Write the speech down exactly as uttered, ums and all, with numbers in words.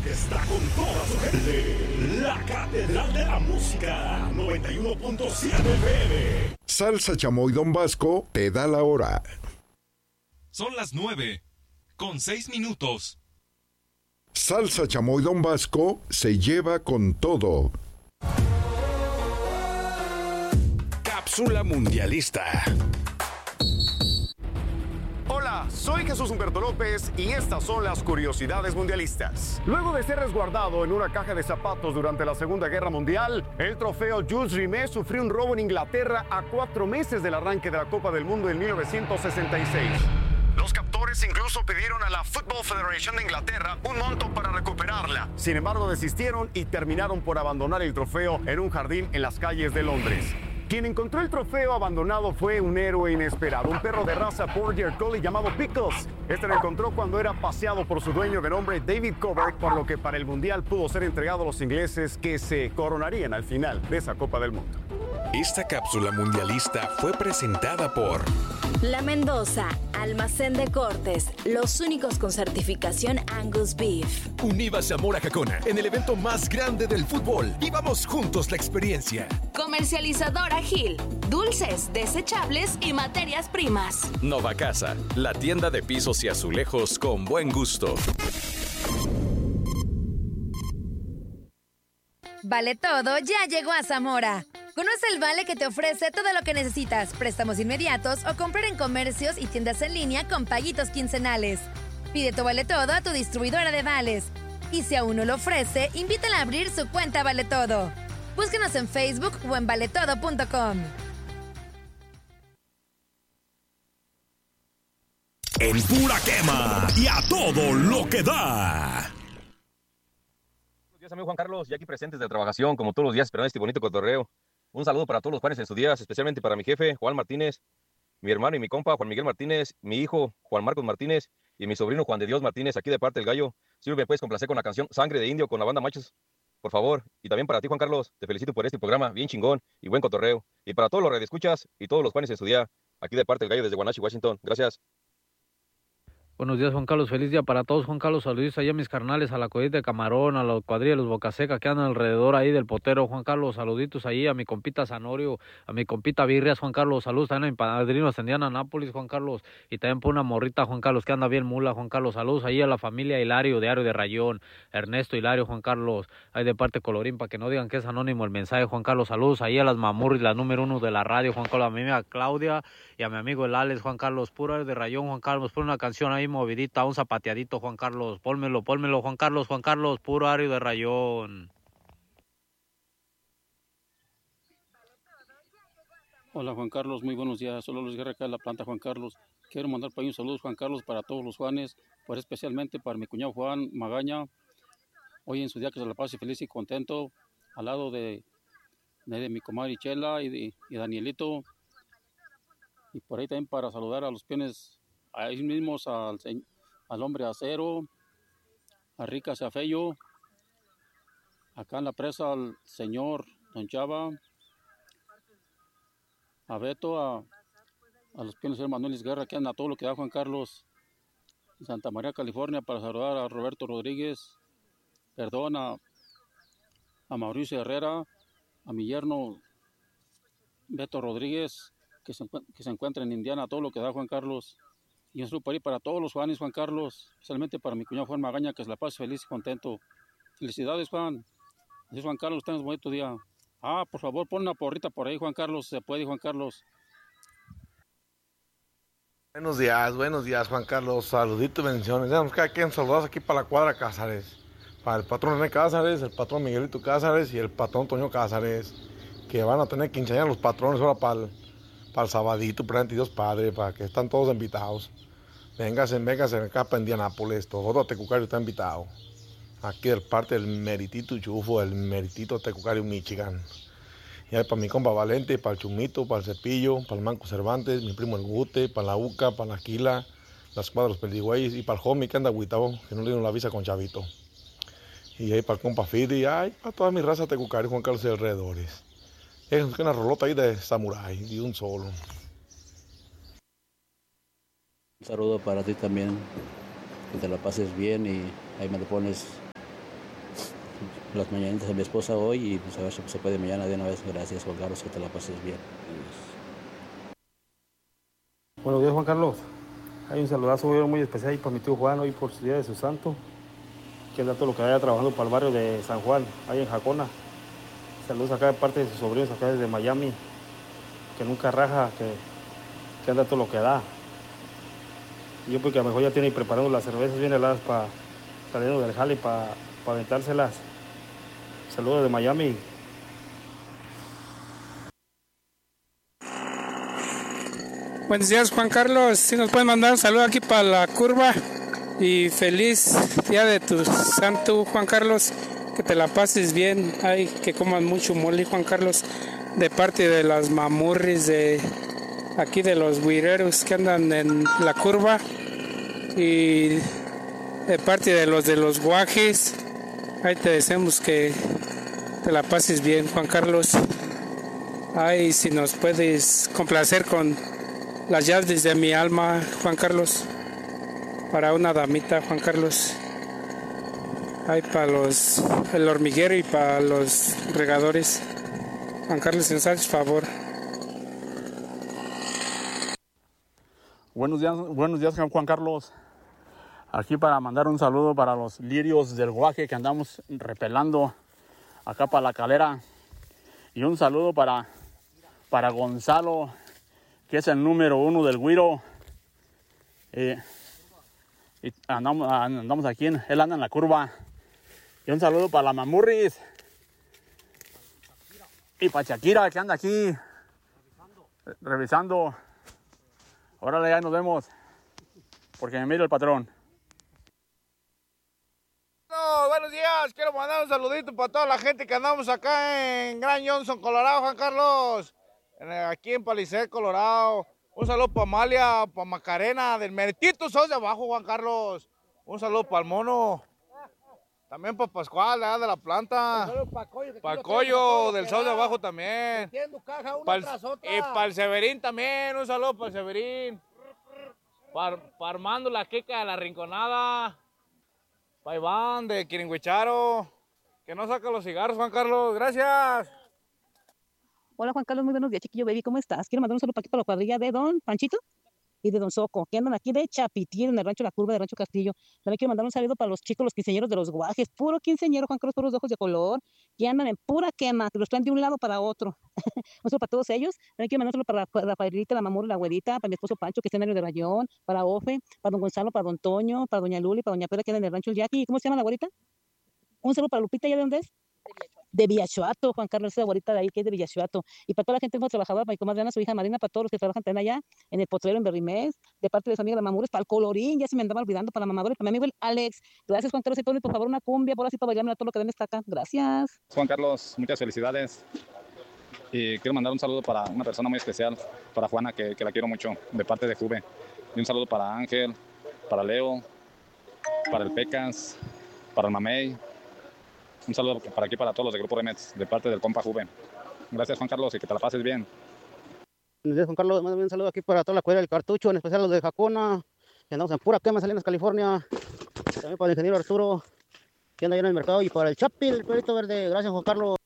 que está con toda su gente. La Catedral de la Música, noventa y uno punto siete F M. Salsa Chamoy Don Vasco te da la hora. Son las nueve, con seis minutos. Salsa Chamoy Don Vasco se lleva con todo. Cápsula mundialista. Hola, soy Jesús Humberto López y estas son las curiosidades mundialistas. Luego de ser resguardado en una caja de zapatos durante la Segunda Guerra Mundial, el trofeo Jules Rimet sufrió un robo en Inglaterra a cuatro meses del arranque de la Copa del Mundo en mil novecientos sesenta y seis. Los captores incluso pidieron a la Football Federation de Inglaterra un monto para recuperarla. Sin embargo, desistieron y terminaron por abandonar el trofeo en un jardín en las calles de Londres. Quien encontró el trofeo abandonado fue un héroe inesperado, un perro de raza Border Collie llamado Pickles. Este lo encontró cuando era paseado por su dueño de nombre David Covert, por lo que para el Mundial pudo ser entregado a los ingleses que se coronarían al final de esa Copa del Mundo. Esta cápsula mundialista fue presentada por La Mendoza, almacén de cortes, los únicos con certificación Angus Beef. Univa Zamora Jacona, en el evento más grande del fútbol. Vivamos juntos la experiencia. Comercializadora Gil, dulces, desechables y materias primas. Nova Casa, la tienda de pisos y azulejos con buen gusto. Vale Todo ya llegó a Zamora. Conoce el Vale que te ofrece todo lo que necesitas, préstamos inmediatos o comprar en comercios y tiendas en línea con paguitos quincenales. Pide tu Vale Todo a tu distribuidora de vales. Y si aún no lo ofrece, invítala a abrir su cuenta Vale Todo. Búscanos en Facebook o en vale todo punto com. En pura quema y a todo lo que da. Buenos días, amigo Juan Carlos, ya aquí presentes de trabajación, como todos los días, esperando este bonito cotorreo. Un saludo para todos los Juanes en sus días, especialmente para mi jefe, Juan Martínez, mi hermano y mi compa, Juan Miguel Martínez, mi hijo, Juan Marcos Martínez, y mi sobrino, Juan de Dios Martínez, aquí de parte del Gallo. Si me puedes complacer con la canción Sangre de Indio con la banda Machos, por favor. Y también para ti, Juan Carlos, te felicito por este programa, bien chingón y buen cotorreo. Y para todos los radioescuchas y todos los Juanes en su día, aquí de parte del Gallo desde Wenatchee, Washington. Gracias. Buenos días, Juan Carlos. Feliz día para todos, Juan Carlos. Saludos allá a mis carnales, a la Codita de Camarón, a la cuadrilla de los Bocaseca que andan alrededor ahí del potero, Juan Carlos. Saluditos ahí a mi compita Zanorio, a mi compita Birrias, Juan Carlos. Saludos también a mi padrino Ascendiana Nápoles, Juan Carlos. Y también por una morrita, Juan Carlos, que anda bien mula, Juan Carlos. Saludos ahí a la familia Hilario, Diario de Rayón, Ernesto Hilario, Juan Carlos. Ahí de parte Colorín, para que no digan que es anónimo el mensaje, Juan Carlos. Saludos ahí a las mamurris, la número uno de la radio, Juan Carlos. A mi amiga Claudia y a mi amigo el Alex, Juan Carlos. Puro de Rayón, Juan Carlos. Pon una canción ahí movidita, un pateadito, Juan Carlos, pónmelo, pónmelo, Juan Carlos, Juan Carlos, puro ario de Rayón. Hola, Juan Carlos, muy buenos días. Solo los guerra acá en la planta, Juan Carlos. Quiero mandar para un saludo, Juan Carlos, para todos los Juanes, pues especialmente para mi cuñado Juan Magaña, hoy en su día que se la pase feliz y contento, al lado de, de, de mi comadre Chela y, de, y Danielito. Y por ahí también para saludar a los peones, a ellos mismos, al señor, al hombre acero, a Rica Zafello, acá en la presa al señor Don Chava, a Beto, a, a los piones de Manuel Guerra, que anda todo lo que da Juan Carlos, en Santa María, California, para saludar a Roberto Rodríguez, perdón, a, a Mauricio Herrera, a mi yerno Beto Rodríguez, que se, que se encuentra en Indiana, todo lo que da Juan Carlos. Y un saludo por ahí para todos los Juanes, Juan Carlos, especialmente para mi cuñado Juan Magaña, que se la pase feliz y contento. Felicidades, Juan. Así es, Juan Carlos, tengas un bonito día. Ah, por favor, pon una porrita por ahí, Juan Carlos, se puede, Juan Carlos. Buenos días, buenos días, Juan Carlos. Saluditos y bendiciones. Tenemos cada quien saludados aquí para la cuadra Cázares. Para el patrón René Cázares, el patrón Miguelito Cázares y el patrón Toño Cázares, que van a tener que enseñar los patrones ahora para el, para el sabadito, presente Dios Padre, para que están todos invitados. Véngase, véngase acá para Indianápolis, todo Tecucario está invitado. Aquí de parte del Meritito Chufo, el Meritito Tecucario, Michigan. Y ahí para mi compa Valente, para el Chumito, para el Cepillo, para el Manco Cervantes, mi primo el Gute, para la Uca, para la Aquila, las cuadras Perdigüeyes y para el Homie que anda agüitado, que no le dieron la visa con Chavito. Y ahí para el compa Fidi, ay, para toda mi raza Tecucario, Juan Carlos y alrededores. Es una rolota ahí de samurái, de un solo. Un saludo para ti también, que te la pases bien y ahí me lo pones las mañanitas a mi esposa hoy y pues a ver si se puede mañana de una vez. Gracias, Juan Carlos, que te la pases bien. Buenos días, Juan Carlos. Hay un saludazo muy especial ahí para mi tío Juan, hoy por su día de su santo, que anda todo lo que vaya trabajando para el barrio de San Juan, ahí en Jacona. Saludos acá de parte de sus sobrinos acá desde Miami, que nunca raja, que, que anda todo lo que da. Y yo porque a lo mejor ya tiene preparando las cervezas bien heladas para saliendo del jale para pa aventárselas. Saludos de Miami. Buenos días, Juan Carlos. Si nos pueden mandar un saludo aquí para la curva. Y feliz día de tu santo, Juan Carlos. Que te la pases bien. Ay, que coman mucho mole, Juan Carlos. De parte de las mamurris de aquí de los guireros que andan en la curva. Y de parte de los de los guajes. Ahí te deseamos que te la pases bien, Juan Carlos. Ay, si nos puedes complacer con las llaves de mi alma, Juan Carlos, para una damita, Juan Carlos. Ay, para los el hormiguero y para los regadores. Juan Carlos, si nos haces favor. Buenos días, buenos días, Juan Carlos. Aquí para mandar un saludo para los lirios del guaje que andamos repelando acá para la calera. Y un saludo para, para Gonzalo, que es el número uno del güiro. Eh, y andamos, andamos aquí, en, él anda en la curva. Y un saludo para la Mamurris. Y para Shakira, que anda aquí revisando. revisando. Órale, ya nos vemos, porque me mira el patrón. No, buenos días, quiero mandar un saludito para toda la gente que andamos acá en Grand Johnson, Colorado, Juan Carlos. Aquí en Palisade, Colorado. Un saludo para Amalia, para Macarena, del Meritito Sos de abajo, Juan Carlos. Un saludo para el Mono. También para Pascual, allá de la planta. Para el Coyo, del Sos de abajo también. Para el, y para el Severín también, un saludo para el Severín. Para, para Armando la Queca de la Rinconada. Para Iván de Quiringuicharo. Que no saca los cigarros, Juan Carlos. Gracias. Hola, Juan Carlos, muy buenos días, chiquillo baby, ¿cómo estás? Quiero mandar un saludo para aquí para la cuadrilla de Don Panchito y de Don Soco, que andan aquí de Chapitir, en el rancho La Curva de Rancho Castillo. También quiero mandar un saludo para los chicos, los quinceañeros de los guajes, puro quinceañero, Juan Carlos, puros ojos de color, que andan en pura quema, que los traen de un lado para otro. Un saludo para todos ellos. También quiero mandar un saludo para Rafaelita, la mamura, la güerita, para mi esposo Pancho, que está en el de Rayón, para Ofe, para Don Gonzalo, para Don Toño, para Doña Luli, para Doña Pera, que andan en el rancho El Yaqui. ¿Cómo se llama la güerita? Un saludo para Lupita, ¿ya de dónde es? De Villachuato, Juan Carlos, esa abuelita de ahí que es de Villachuato. Y para toda la gente que trabajadora, para mi comadre Ana, su hija Marina, para todos los que trabajan también allá en el potrero en Berrimés, de parte de su amiga la Mamures, para el Colorín, ya se me andaba olvidando, para la mamadora y para mi amigo el Alex. Gracias, Juan Carlos, y por favor una cumbia, por así para bailarme a todo lo que ven está acá. Gracias. Juan Carlos, muchas felicidades. Y quiero mandar un saludo para una persona muy especial, para Juana, que, que la quiero mucho, de parte de Juve. Y un saludo para Ángel, para Leo, para el Pecas, para el Mamey. Un saludo para aquí, para todos los del Grupo Remets, de parte del compa Juve. Gracias, Juan Carlos, y que te la pases bien. Buenos días, Juan Carlos. Mándame un saludo aquí para toda la cuadra del Cartucho, en especial los de Jacona, que andamos en pura quema, Salinas, California. También para el ingeniero Arturo, que anda allá en el mercado, y para el Chapi, el Perito Verde. Gracias, Juan Carlos.